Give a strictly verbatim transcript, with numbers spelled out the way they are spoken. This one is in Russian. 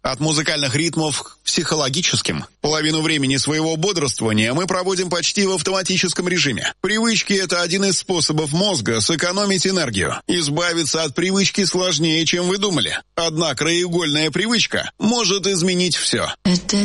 От музыкальных ритмов к психологическим. Половину времени своего бодрствования мы проводим почти в автоматическом режиме. Привычки – это один из способов мозга сэкономить энергию. Избавиться от привычки сложнее, чем вы думали. Одна краеугольная привычка может изменить все. Это